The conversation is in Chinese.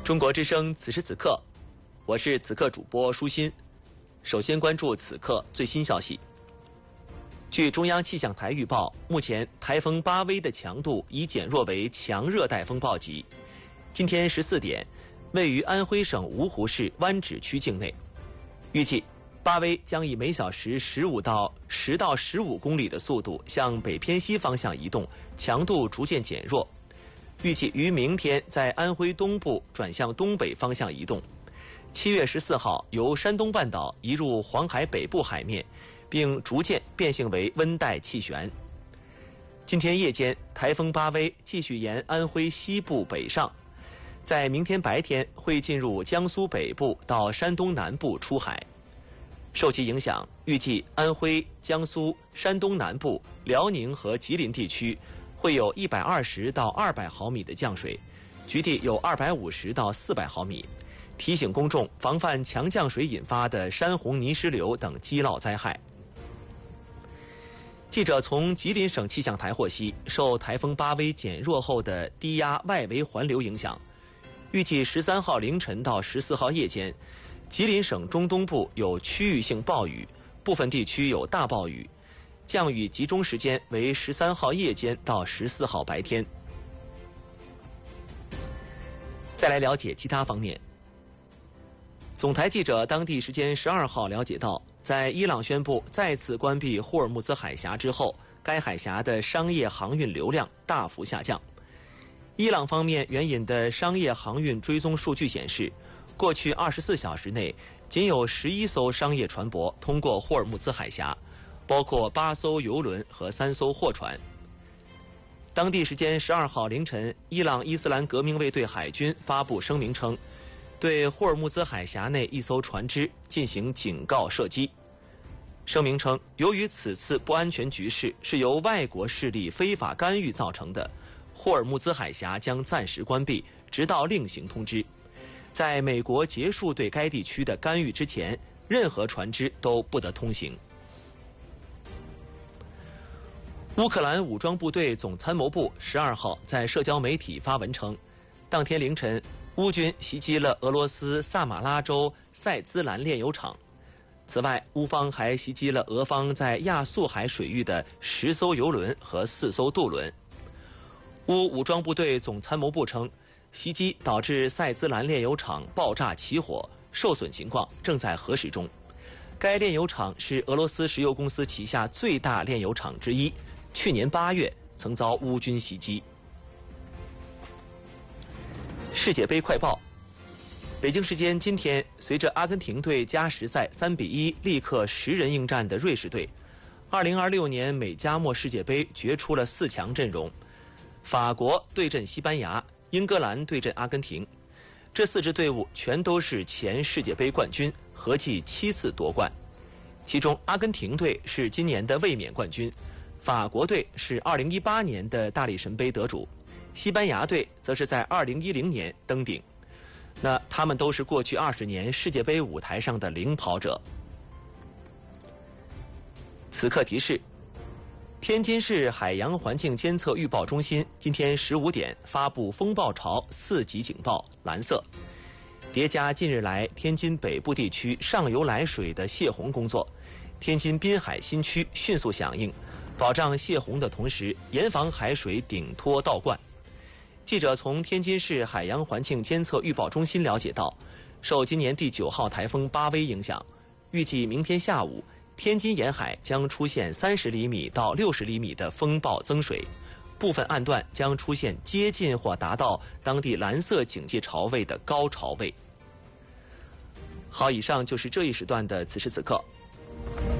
中国之声此时此刻，我是此刻主播舒心。首先关注此刻最新消息。据中央气象台预报，目前台风巴威的强度已减弱为强热带风暴级。今天14点，位于安徽省芜湖市湾指区境内，预计巴威将以每小时10到15公里的速度向北偏西方向移动，强度逐渐减弱。预计于明天在安徽东部转向东北方向移动。7月14号由山东半岛移入黄海北部海面，并逐渐变性为温带气旋。今天夜间，台风巴威继续沿安徽西部北上，在明天白天会进入江苏北部到山东南部出海。受其影响，预计安徽、江苏、山东南部、辽宁和吉林地区会有120到200毫米的降水，局地有250到400毫米。提醒公众防范强降水引发的山洪、泥石流等积涝灾害。记者从吉林省气象台获悉，受台风巴威减弱后的低压外围环流影响，预计13号凌晨到14号夜间，吉林省中东部有区域性暴雨，部分地区有大暴雨，降雨集中时间为13号夜间到14号白天。再来了解其他方面。总台记者当地时间12号了解到，在伊朗宣布再次关闭霍尔木兹海峡之后，该海峡的商业航运流量大幅下降。伊朗方面援引的商业航运追踪数据显示，过去24小时内仅有11艘商业船舶通过霍尔木兹海峡，包括8艘油轮和3艘货船。当地时间12号凌晨，伊朗伊斯兰革命卫队海军发布声明称，对霍尔木兹海峡内一艘船只进行警告射击。声明称，由于此次不安全局势是由外国势力非法干预造成的，霍尔木兹海峡将暂时关闭，直到另行通知。在美国结束对该地区的干预之前，任何船只都不得通行。乌克兰武装部队总参谋部12号在社交媒体发文称，当天凌晨，乌军袭击了俄罗斯萨马拉州塞兹兰炼油厂。此外，乌方还袭击了俄方在亚速海水域的10艘油轮和4艘渡轮。乌武装部队总参谋部称，袭击导致塞兹兰炼油厂爆炸起火，受损情况正在核实中。该炼油厂是俄罗斯石油公司旗下最大炼油厂之一，去年8月曾遭乌军袭击。世界杯快报。北京时间今天，随着阿根廷队加时赛3-1力克10人应战的瑞士队，2026年美加墨世界杯决出了4强阵容，法国对阵西班牙，英格兰对阵阿根廷。这4支队伍全都是前世界杯冠军，合计7次夺冠。其中阿根廷队是今年的卫冕冠军，法国队是2018年的大力神杯得主，西班牙队则是在2010年登顶。那他们都是过去20年世界杯舞台上的领跑者。此刻提示：天津市海洋环境监测预报中心今天15点发布风暴潮4级警报，蓝色。叠加近日来天津北部地区上游来水的泄洪工作，天津滨海新区迅速响应，保障泄洪的同时，严防海水顶脱倒灌。记者从天津市海洋环境监测预报中心了解到，受今年第9号台风巴威影响，预计明天下午天津沿海将出现30厘米到60厘米的风暴增水，部分岸段将出现接近或达到当地蓝色警戒潮位的高潮位。好，以上就是这一时段的此时此刻。